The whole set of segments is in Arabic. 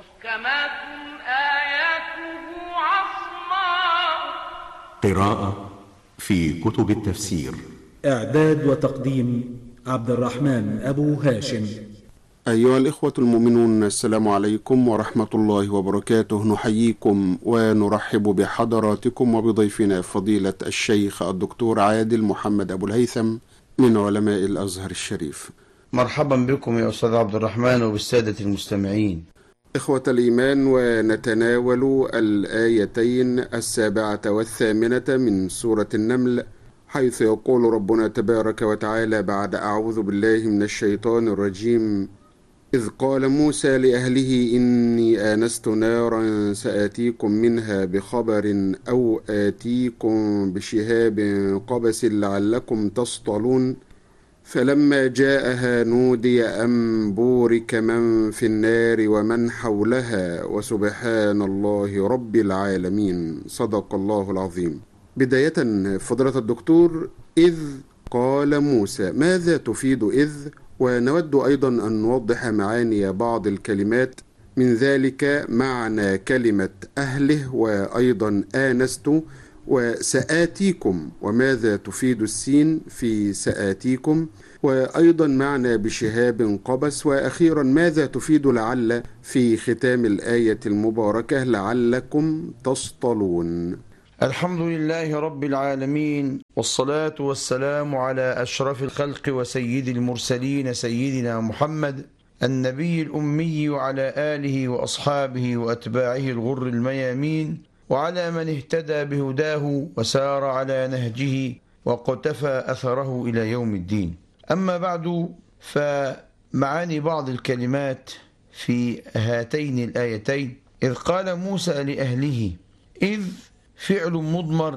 محكمات آياته عصماء. قراءة في كتب التفسير. إعداد وتقديم عبد الرحمن أبو هاشم. أيها الإخوة المؤمنون، السلام عليكم ورحمة الله وبركاته. نحييكم ونرحب بحضراتكم وبضيفنا فضيلة الشيخ الدكتور عادل محمد أبو الهيثم من علماء الأزهر الشريف. مرحبا بكم يا أستاذ عبد الرحمن وبالسادة المستمعين. إخوة الإيمان، ونتناول الآيتين 7 و8 من سورة النمل، حيث يقول ربنا تبارك وتعالى بعد أعوذ بالله من الشيطان الرجيم: إذ قال موسى لأهله إني آنست نارا سآتيكم منها بخبر أو آتيكم بشهاب قبس لعلكم تصطلون، فلما جاءها نودي أن بورك من في النار ومن حولها وسبحان الله رب العالمين. صدق الله العظيم. بداية فضيلة الدكتور، إذ قال موسى، ماذا تفيد إذ؟ ونود أيضا أن نوضح معاني بعض الكلمات، من ذلك معنى كلمة أهله، وأيضا آنست وسآتيكم، وماذا تفيد السين في سآتيكم، وأيضا معنى بشهاب قبس، وأخيرا ماذا تفيد لعل في ختام الآية المباركة لعلكم تصطلون. الحمد لله رب العالمين، والصلاة والسلام على أشرف الخلق وسيد المرسلين سيدنا محمد النبي الأمي، وعلى آله وأصحابه وأتباعه الغر الميامين، وعلى من اهتدى بهداه وسار على نهجه وقتفى أثره إلى يوم الدين. أما بعد، فمعاني بعض الكلمات في هاتين الآيتين. إذ قال موسى لأهله، إذ فعل مضمر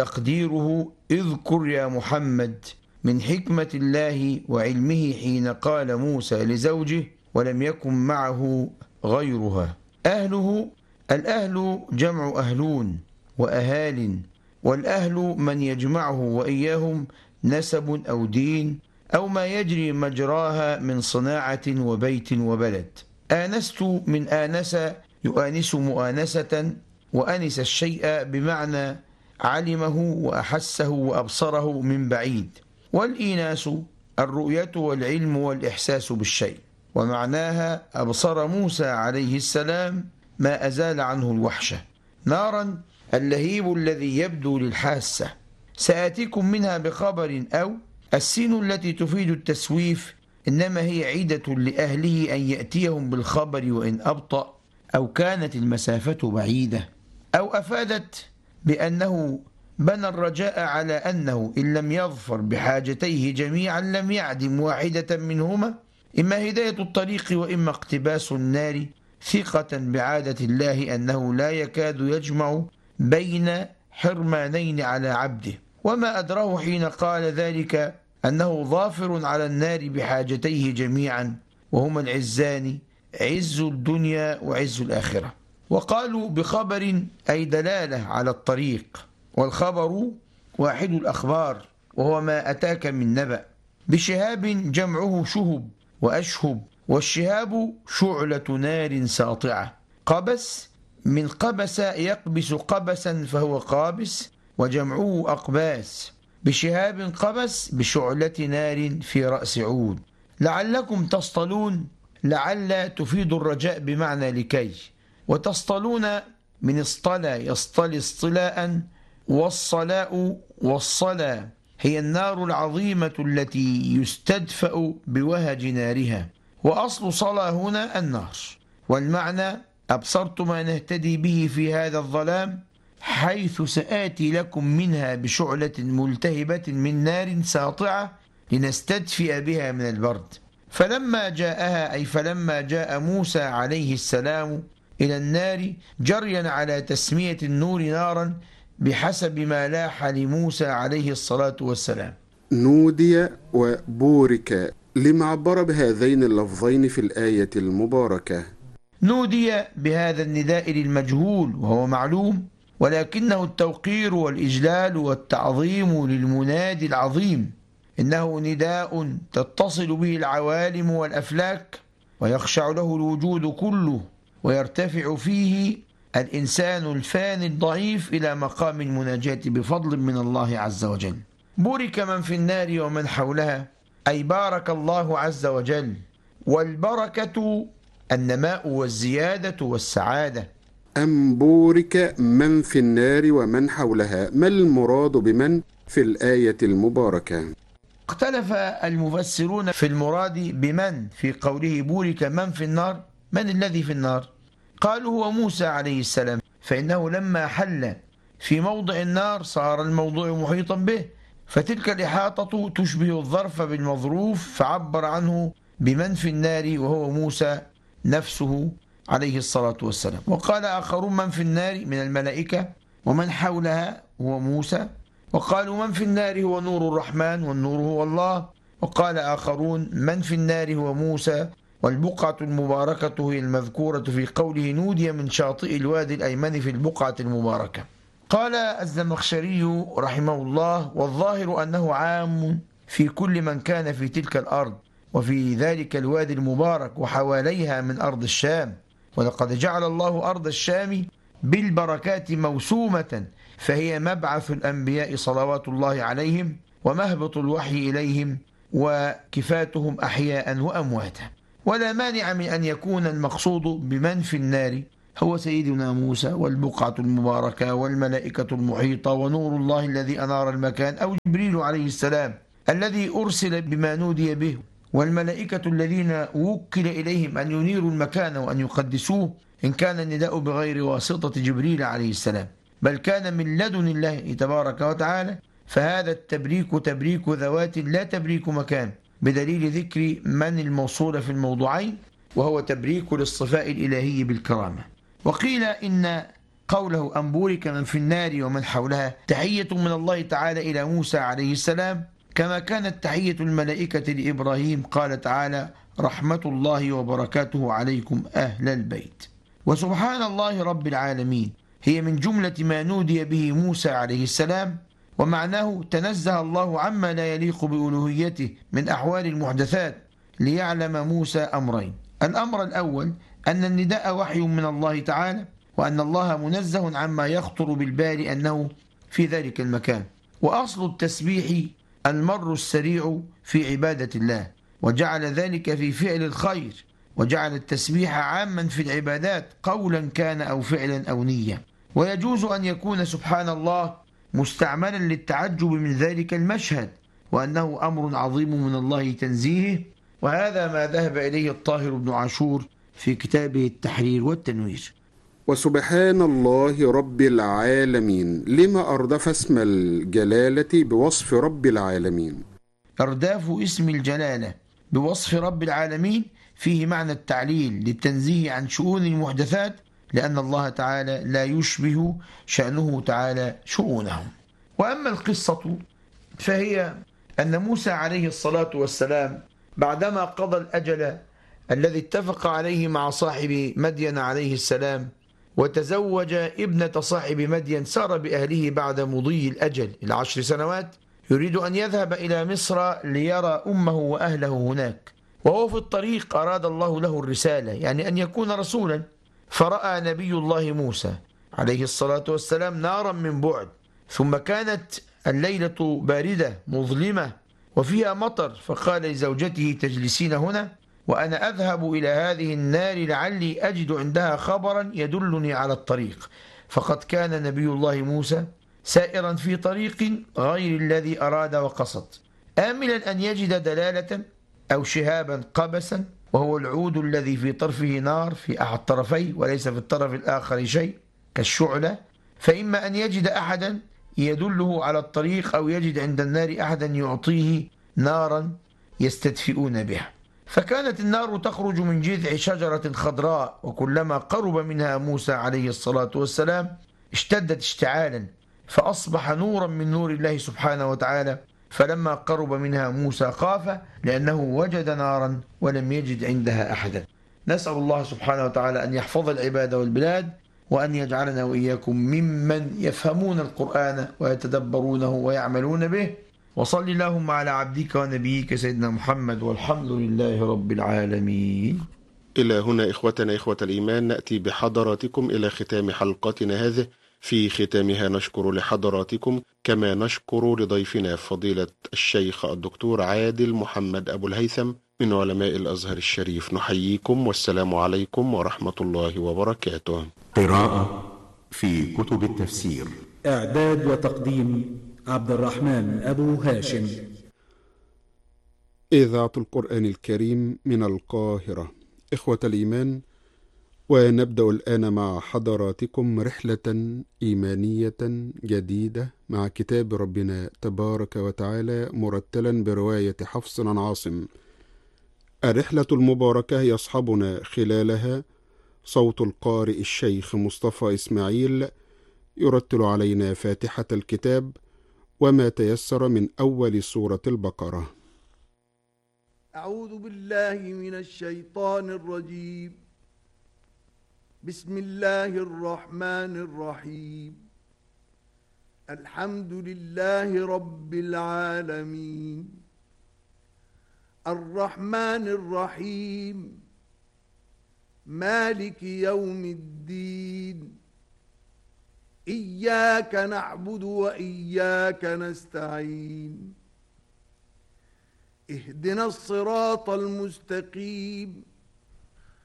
تقديره اذكر يا محمد، من حكمة الله وعلمه حين قال موسى لزوجه ولم يكن معه غيرها. أهله، الأهل جمع أهلون وأهال، والأهل من يجمعه وإياهم نسب أو دين أو ما يجري مجراها من صناعة وبيت وبلد. آنست من آنس يؤانس مؤانسة، وأنس الشيء بمعنى علمه وأحسه وأبصره من بعيد. والإيناس الرؤية والعلم والإحساس بالشيء، ومعناها أبصر موسى عليه السلام ما أزال عنه الوحشة. نارا اللهيب الذي يبدو للحاسة. سآتيكم منها بخبر، أو السين التي تفيد التسويف إنما هي عيدة لأهله أن يأتيهم بالخبر وإن أبطأ أو كانت المسافة بعيدة، أو أفادت بأنه بنى الرجاء على أنه إن لم يظفر بحاجتيه جميعا لم يعدم واحدة منهما، إما هداية الطريق وإما اقتباس النار، ثقة بعادة الله أنه لا يكاد يجمع بين حرمانين على عبده. وما أدراه حين قال ذلك أنه ظافر على النار بحاجتيه جميعا، وهما العزان، عز الدنيا وعز الآخرة. وقالوا بخبر أي دلالة على الطريق، والخبر واحد الأخبار وهو ما أتاك من نبأ. بشهاب جمعه شهب وأشهب، والشهاب شعلة نار ساطعة. قبس من قبس يقبس قبسا فهو قابس، وجمعه أقباس. بشهاب قبس بشعلة نار في رأس عود. لعلكم تصطلون، لعل تفيد الرجاء بمعنى لكي، وتصطلون من اصطلى يصطلي اصطلاء، والصلاء والصلا هي النار العظيمة التي يستدفأ بوهج نارها، وأصل صلى هنا النار. والمعنى أبصرت ما نهتدي به في هذا الظلام، حيث سآتي لكم منها بشعلة ملتهبة من نار ساطعة لنستدفئ بها من البرد. فلما جاءها، أي فلما جاء موسى عليه السلام إلى النار جريا على تسمية النور نارا بحسب ما لاح لموسى عليه الصلاة والسلام. نودي وبورك، لما عبر بهذين اللفظين في الآية المباركة. نودي بهذا النداء للمجهول وهو معلوم، ولكنه التوقير والإجلال والتعظيم للمنادي العظيم. إنه نداء تتصل به العوالم والأفلاك ويخشع له الوجود كله، ويرتفع فيه الإنسان الفاني الضعيف إلى مقام المناجاة بفضل من الله عز وجل. بورك من في النار ومن حولها، أي بارك الله عز وجل، والبركة النماء والزيادة والسعادة. أم بورك من في النار ومن حولها، ما المراد بمن في الآية المباركة؟ اختلف المفسرون في المراد بمن في قوله بورك من في النار. من الذي في النار؟ قالوا هو موسى عليه السلام، فإنه لما حل في موضع النار صار الموضوع محيطا به، فتلك الإحاطة تشبه الظرف بالمظروف، فعبر عنه بمن في النار وهو موسى نفسه عليه الصلاة والسلام. وقال آخرون من في النار من الملائكة، ومن حولها هو موسى، وقالوا من في النار هو نور الرحمن والنور هو الله. وقال آخرون من في النار هو موسى، والبقعة المباركة هي المذكورة في قوله نودي من شاطئ الوادي الأيمن في البقعة المباركة. قال الزمخشري رحمه الله والظاهر أنه عام في كل من كان في تلك الأرض وفي ذلك الوادي المبارك وحواليها من أرض الشام، ولقد جعل الله أرض الشام بالبركات موسومة، فهي مبعث الأنبياء صلوات الله عليهم ومهبط الوحي إليهم وكفاتهم أحياء وأمواتا. ولا مانع من أن يكون المقصود بمن في النار هو سيدنا موسى والبقعة المباركة والملائكة المحيطة ونور الله الذي أنار المكان، أو جبريل عليه السلام الذي أرسل بما نودي به، والملائكة الذين وكل إليهم أن ينيروا المكان وأن يقدسوه، إن كان النداء بغير واسطة جبريل عليه السلام بل كان من لدن الله تبارك وتعالى، فهذا التبريك تبريك ذوات لا تبريك مكان، بدليل ذكر من الموصول في الموضوعين، وهو تبريك للصفاء الإلهي بالكرامة. وقيل إن قوله أن بورك من في النار ومن حولها تحية من الله تعالى إلى موسى عليه السلام، كما كانت تحية الملائكة لإبراهيم، قال تعالى رحمة الله وبركاته عليكم أهل البيت. وسبحان الله رب العالمين هي من جملة ما نودي به موسى عليه السلام، ومعناه تنزه الله عما لا يليق بألوهيته من أحوال المحدثات، ليعلم موسى أمرين: الأمر الأول أن النداء وحي من الله تعالى، وأن الله منزه عما يخطر بالبال أنه في ذلك المكان. وأصل التسبيح المر السريع في عبادة الله، وجعل ذلك في فعل الخير، وجعل التسبيح عاما في العبادات قولا كان أو فعلا أو نية. ويجوز أن يكون سبحان الله مستعملا للتعجب من ذلك المشهد، وأنه أمر عظيم من الله تنزيهه، وهذا ما ذهب إليه الطاهر بن عاشور في كتابه التحرير والتنوير. وسبحان الله رب العالمين، لما أردف اسم الجلالة بوصف رب العالمين؟ أرداف اسم الجلالة بوصف رب العالمين فيه معنى التعليل للتنزيه عن شؤون المحدثات، لأن الله تعالى لا يشبه شأنه تعالى شؤونهم. وأما القصة فهي أن موسى عليه الصلاة والسلام بعدما قضى الأجل الذي اتفق عليه مع صاحب مدين عليه السلام، وتزوج ابنة صاحب مدين، سار بأهله بعد مضي الأجل 10 سنوات، يريد أن يذهب إلى مصر ليرى أمه وأهله هناك. وهو في الطريق أراد الله له الرسالة، يعني أن يكون رسولا، فرأى نبي الله موسى عليه الصلاة والسلام نارا من بعد، ثم كانت الليلة باردة مظلمة وفيها مطر، فقال لزوجته تجلسين هنا وأنا أذهب إلى هذه النار لعلي أجد عندها خبرا يدلني على الطريق. فقد كان نبي الله موسى سائرا في طريق غير الذي أراد وقصد، آملا أن يجد دلالة أو شهابا قبسا، وهو العود الذي في طرفه نار في أحد طرفيه وليس في الطرف الآخر شيء كالشعلة، فإما أن يجد أحدا يدله على الطريق، أو يجد عند النار أحدا يعطيه نارا يستدفئون بها. فكانت النار تخرج من جذع شجرة خضراء، وكلما قرب منها موسى عليه الصلاة والسلام اشتدت اشتعالا، فأصبح نورا من نور الله سبحانه وتعالى. فلما قرب منها موسى خاف، لأنه وجد نارا ولم يجد عندها أحدا. نسأل الله سبحانه وتعالى أن يحفظ العباد والبلاد، وأن يجعلنا وإياكم ممن يفهمون القرآن ويتدبرونه ويعملون به. وصل اللهم على عبدك ونبيك سيدنا محمد، والحمد لله رب العالمين. إلى هنا إخوتنا إخوة الإيمان نأتي بحضراتكم إلى ختام حلقتنا هذه. في ختامها نشكر لحضراتكم كما نشكر لضيفنا فضيلة الشيخ الدكتور عادل محمد أبو الهيثم من علماء الأزهر الشريف. نحييكم والسلام عليكم ورحمة الله وبركاته. قراءة في كتب التفسير. إعداد وتقديم عبد الرحمن أبو هاشم. إذاعة القرآن الكريم من القاهرة. إخوة الإيمان، ونبدأ الآن مع حضراتكم رحلة إيمانية جديدة مع كتاب ربنا تبارك وتعالى مرتلا برواية حفص عن عاصم. الرحلة المباركة يصحبنا خلالها صوت القارئ الشيخ مصطفى إسماعيل يرتل علينا فاتحة الكتاب وما تيسر من أول سورة البقرة. أعوذ بالله من الشيطان الرجيم. بسم الله الرحمن الرحيم. الحمد لله رب العالمين الرحمن الرحيم مالك يوم الدين إياك نعبد وإياك نستعين اهدنا الصراط المستقيم